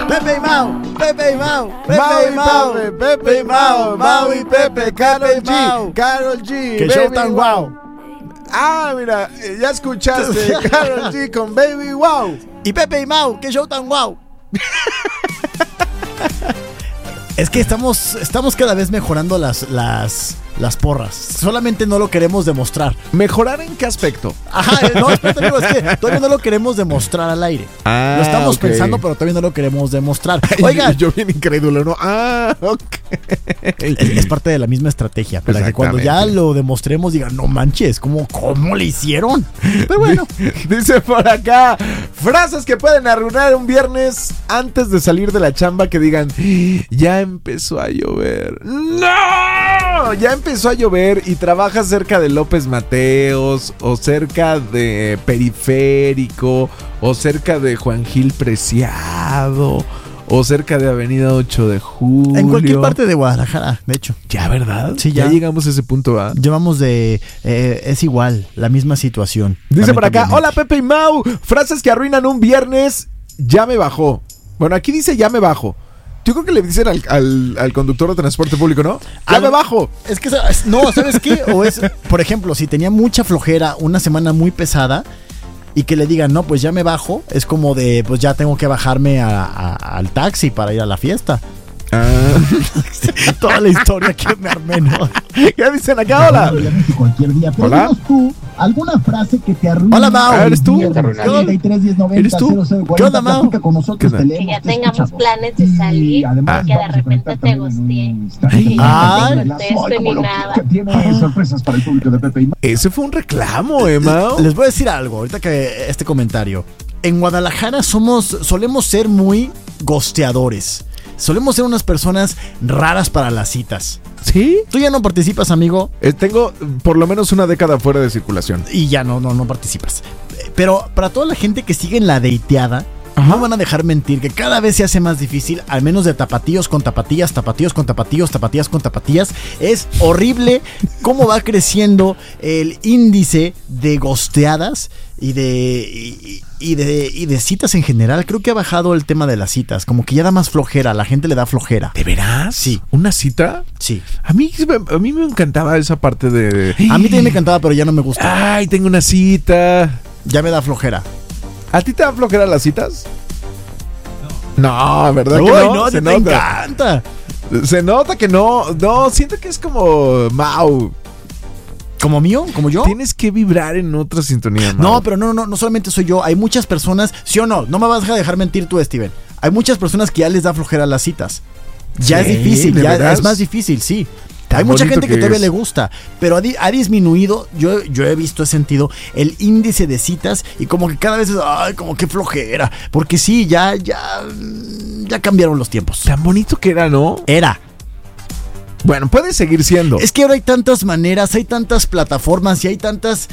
Pepe y Mau, Pepe y Mau, Pepe y Mau, Mau y Pepe, Karol G, que show tan guau. Ah, mira, ya escuchaste, Karol G con Baby Wow. Y Pepe y Mau, que show tan guau. Es que estamos cada vez mejorando las porras. Solamente no lo queremos demostrar. ¿Mejorar en qué aspecto? Ajá, no, espérate, amigo, es que todavía no lo queremos demostrar al aire. Lo estamos pensando, pero todavía no lo queremos demostrar. Oigan, yo bien incrédulo, ¿no? Ok. Es parte de la misma estrategia, para que cuando ya lo demostremos digan, no manches, ¿cómo le hicieron? Pero bueno. Dice por acá, frases que pueden arruinar un viernes antes de salir de la chamba, que digan, ya empezó a llover. ¡No! Ya empezó a llover y trabajas cerca de López Mateos, o cerca de Periférico, o cerca de Juan Gil Preciado, o cerca de Avenida 8 de Julio. En cualquier parte de Guadalajara, de hecho. Ya, ¿verdad? Sí, ya llegamos a ese punto, ¿va? Llevamos es igual, la misma situación. Dice por acá, hola Pepe y Mau, frases que arruinan un viernes, ya me bajó. Bueno, aquí dice ya me bajo. Yo creo que le dicen al conductor de transporte público, ¿no? ¡Ya me bajo! Es que, no, ¿sabes qué? O es, por ejemplo, si tenía mucha flojera, una semana muy pesada, y que le digan, no, pues ya me bajo, es como de, pues ya tengo que bajarme al taxi para ir a la fiesta. Toda la historia que me armé, ¿no? ¿Qué dicen acá? Hola. Cualquier día. Pero hola. Tú, ¿alguna frase que te arruine? Hola, Mau. ¿Eres tú? ¿Eres tú? ¿Qué onda, Mau? Con nosotros, que ya tengamos planes de salir y que de repente te guste. Ay, No te conteste ni nada. Tiene sorpresas para el público de Pepe y Mau. Ese fue un reclamo, Mau. Les voy a decir algo, ahorita que este comentario. En Guadalajara solemos ser muy gosteadores. Solemos ser unas personas raras para las citas. ¿Sí? Tú ya no participas, amigo. Tengo por lo menos una década fuera de circulación. Y ya no participas. Pero para toda la gente que sigue en la dateada, no van a dejar mentir que cada vez se hace más difícil, al menos de tapatíos con tapatías, tapatíos con tapatíos, tapatías con tapatías. Es horrible cómo va creciendo el índice de gosteadas y de citas en general. Creo que ha bajado el tema de las citas, como que ya da más flojera, la gente le da flojera. ¿De veras? Sí. ¿Una cita? Sí. A mí me encantaba esa parte de... A mí también me encantaba, pero ya no me gusta. Ay, tengo una cita. Ya me da flojera. ¿A ti te da flojera las citas? No, ¿verdad que no? No, se te encanta. Se nota que no. No, siento que es como Mau. ¿Como mío? ¿Como yo? Tienes que vibrar en otra sintonía, Mau. No, pero no solamente soy yo. Hay muchas personas, ¿sí o no? No me vas a dejar mentir tú, Steven. Hay muchas personas que ya les da flojera las citas. Ya es difícil, ya es más difícil, sí. Hay mucha gente que todavía le gusta, pero ha disminuido, yo he visto, he sentido el índice de citas y como que cada vez es, ay, como que flojera, porque sí, ya cambiaron los tiempos. Tan bonito que era, ¿no? Era. Bueno, puede seguir siendo. Es que ahora hay tantas maneras, hay tantas plataformas y hay tantas...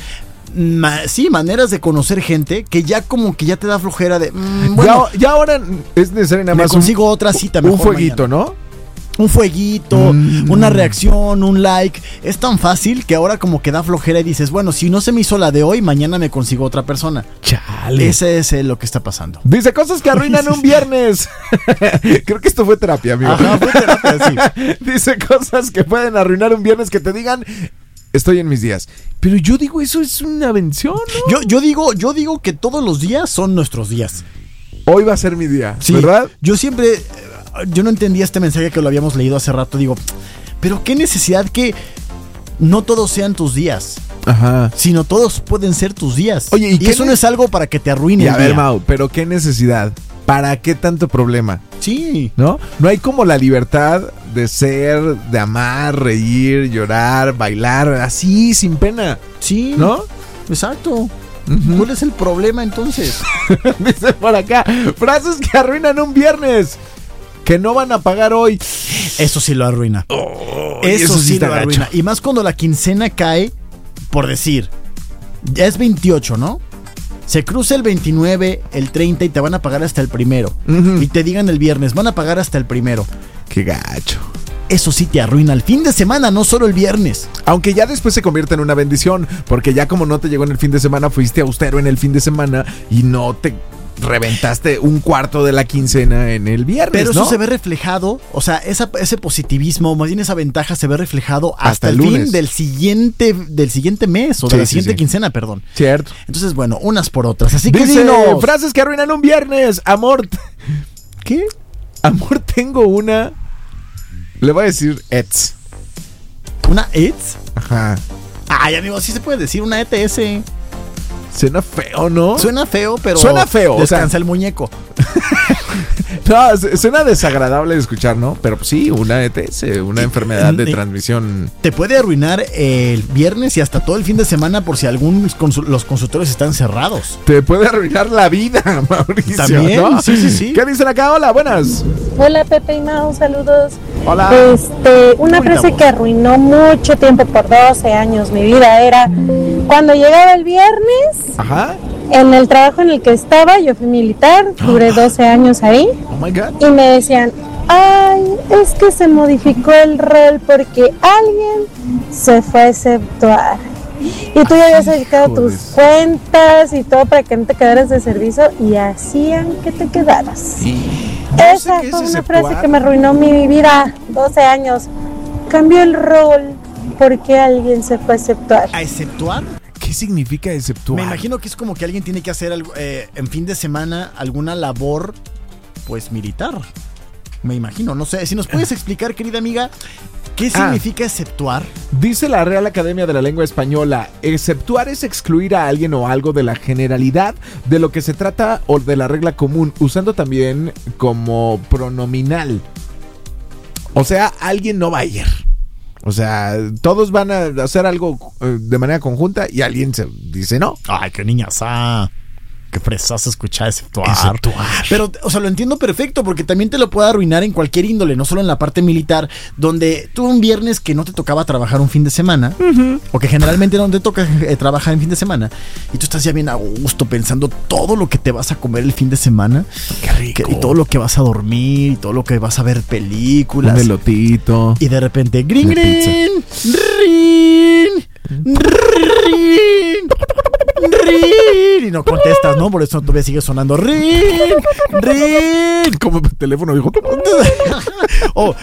maneras de conocer gente que ya como que ya te da flojera de... bueno, ya ahora es necesario nada más... Me consigo otra cita mejor. Un fueguito, mañana. ¿no? Un fueguito, una reacción, un like. Es tan fácil que ahora como que da flojera y dices, bueno, si no se me hizo la de hoy, mañana me consigo otra persona. Chale. Ese es lo que está pasando. Dice cosas que arruinan un viernes. Creo que esto fue terapia, amigo. Ajá, fue terapia, sí. Dice cosas que pueden arruinar un viernes, que te digan... Estoy en mis días. Pero yo digo, eso es una bendición, ¿no? Yo digo que todos los días son nuestros días. Hoy va a ser mi día, sí, ¿verdad? Yo no entendía este mensaje que lo habíamos leído hace rato. Digo, pero qué necesidad que no todos sean tus días. Ajá. Sino todos pueden ser tus días. Oye, y eso no es algo para que te arruine el día. A ver, Mau, pero qué necesidad. ¿Para qué tanto problema? Sí. ¿No? No hay como la libertad de ser, de amar, reír, llorar, bailar, así, sin pena. Sí. ¿No? Exacto. ¿Cuál es el problema entonces? Dice por acá, frases que arruinan un viernes. Que no van a pagar hoy. Eso sí lo arruina. Eso sí lo arruina. Y más cuando la quincena cae, por decir, ya es 28, ¿no? Se cruza el 29, el 30 y te van a pagar hasta el 1. Y te digan el viernes, van a pagar hasta el 1. Qué gacho. Eso sí te arruina el fin de semana, no solo el viernes. Aunque ya después se convierte en una bendición, porque ya como no te llegó en el fin de semana, fuiste austero en el fin de semana y no te reventaste un cuarto de la quincena en el viernes, pero eso ¿no? se ve reflejado, o sea, ese positivismo, más bien esa ventaja se ve reflejado hasta el lunes. fin del siguiente mes, o de la siguiente quincena, perdón. Cierto. Entonces, bueno, unas por otras. Así Dice, que dinos. frases que arruinan un viernes. Amor. ¿Qué? Amor, tengo una. Le voy a decir ETS. ¿Una ETS? Ajá. Ay, amigo, sí se puede decir una ETS. Suena feo, ¿no? Suena feo, pero Suena feo, descansa o sea, el muñeco. No, suena desagradable de escuchar, ¿no? Pero pues sí, una ETS, una enfermedad de transmisión. Te puede arruinar el viernes y hasta todo el fin de semana por si los consultorios están cerrados. Te puede arruinar la vida, Mauricio. También, ¿no? sí. ¿Qué dicen acá? Hola, buenas. Hola Pepe y Mau, saludos. Hola. Una frase que arruinó mucho tiempo por 12 años mi vida era cuando llegaba el viernes. Ajá. En el trabajo en el que estaba, yo fui militar, duré 12 años ahí. Oh my God. Y me decían, ay, es que se modificó el rol porque alguien se fue a exceptuar. Y tú ya habías sacado tus cuentas y todo para que no te quedaras de servicio y hacían que te quedaras. Esa fue una frase que me arruinó mi vida, 12 años. Cambió el rol porque alguien se fue a exceptuar. ¿A exceptuar? ¿Qué significa exceptuar? Me imagino que es como que alguien tiene que hacer algo, en fin de semana alguna labor, pues militar. Me imagino, no sé. Si nos puedes explicar, querida amiga, ¿qué significa exceptuar? Dice la Real Academia de la Lengua Española, exceptuar es excluir a alguien o algo de la generalidad de lo que se trata o de la regla común, usando también como pronominal. O sea, alguien no va a ir. O sea, todos van a hacer algo de manera conjunta y alguien se dice no. Ay, qué niñaza. Qué fresas escuchar exceptuar. Pero, o sea, lo entiendo perfecto porque también te lo puede arruinar en cualquier índole, no solo en la parte militar, donde tú un viernes que no te tocaba trabajar un fin de semana, o que generalmente no te toca trabajar en fin de semana, y tú estás ya bien a gusto pensando todo lo que te vas a comer el fin de semana. Qué rico. Y todo lo que vas a dormir, y todo lo que vas a ver películas. Un elotito. Y de repente, green, Una green, rin, rin, rin, y no contestas, ¿no? Por eso todavía sigue sonando rin, rin. Como el teléfono dijo. Oh.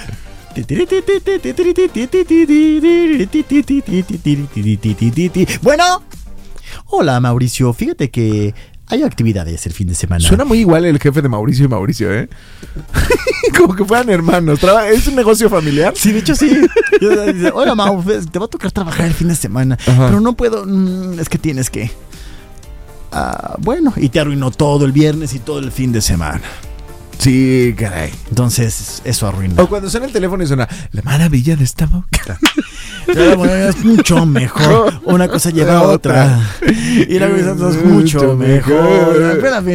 Bueno. Hola, Mauricio. Fíjate que hay actividades el fin de semana. Suena muy igual el jefe de Mauricio y Mauricio, ¿eh? Como que fueran hermanos. ¿Es un negocio familiar? Sí, de hecho sí. Dice, hola, Mau, te va a tocar trabajar el fin de semana. Ajá. Pero no puedo. Es que tienes que. Bueno, y te arruinó todo el viernes y todo el fin de semana. Sí, caray. Entonces, eso arruinó. O cuando suena el teléfono y suena la maravilla de esta boca. Es mucho mejor. Una cosa lleva a otra. Y la cosa es mucho mejor.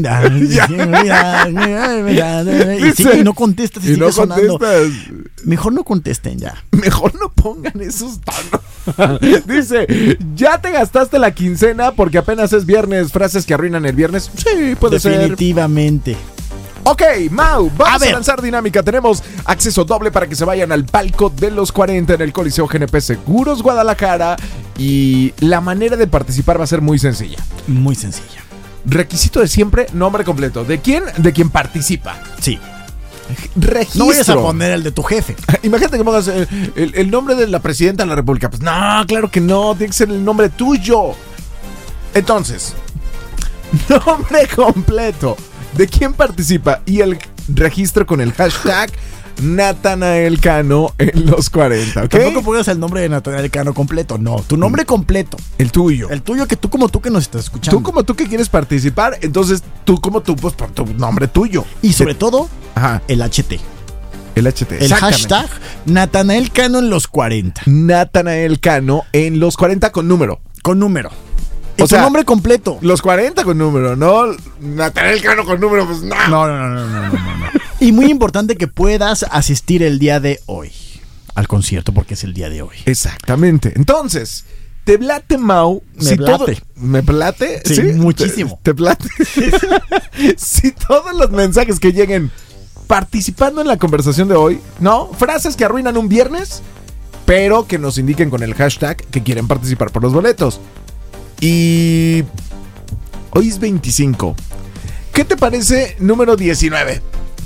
Y no contestas y sigue sonando. Mejor no contesten ya. Mejor no pongan esos tonos. Dice, ¿ya te gastaste la quincena porque apenas es viernes? Frases que arruinan el viernes. Sí, puede ser. Definitivamente. Ok, Mau, vamos a lanzar dinámica. Tenemos acceso doble para que se vayan al palco de los 40 en el Coliseo GNP Seguros Guadalajara. Y la manera de participar va a ser muy sencilla. Muy sencilla. Requisito de siempre, nombre completo. ¿De quién? De quien participa. Sí. Registro. No vayas a poner el de tu jefe. Imagínate que pongas el nombre de la presidenta de la República. Pues no, claro que no. Tiene que ser el nombre tuyo. Entonces, nombre completo. ¿De quién participa? Y el registro con el hashtag Natanael Cano en los 40, ¿ok? Tampoco pongas el nombre de Natanael Cano completo, no. Tu nombre completo. El tuyo. El tuyo, que tú como tú que nos estás escuchando. Tú como tú que quieres participar, entonces tú como tú, pues por tu nombre tuyo. Y sobre todo, el HT. El HT. El hashtag Natanael Cano en los 40. Natanael Cano en los 40 con número. Con número. O sea, nombre completo. Los 40 con número, no Natanael Cano con número, pues no. No. Y muy importante que puedas asistir el día de hoy al concierto, porque es el día de hoy. Exactamente. Entonces, ¿te plate, Mau? ¿Me plate? Sí, muchísimo. ¿Te plate? Si todos los mensajes que lleguen participando en la conversación de hoy, ¿no? Frases que arruinan un viernes, pero que nos indiquen con el hashtag que quieren participar por los boletos. Y hoy es 25. ¿Qué te parece número 19?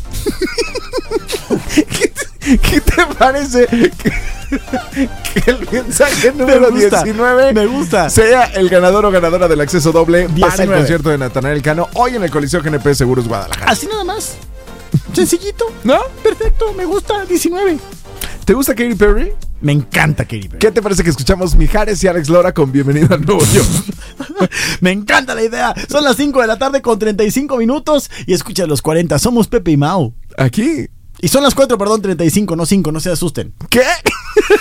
¿Qué te parece que el mensaje número 19 me gusta sea el ganador o ganadora del acceso doble 19 para el concierto de Natanael Cano hoy en el Coliseo GNP Seguros Guadalajara? Así nada más. Sencillito. ¿No? Perfecto, me gusta. 19. ¿Te gusta Katy Perry? Me encanta Katy Perry. ¿Qué te parece que escuchamos Mijares y Alex Lora con Bienvenido a Nuevo York? Me encanta la idea. Son las 5 de la tarde con 35 minutos y escucha los 40. Somos Pepe y Mau. Aquí. Y son las 4, perdón, 35, no 5, no se asusten. ¿Qué?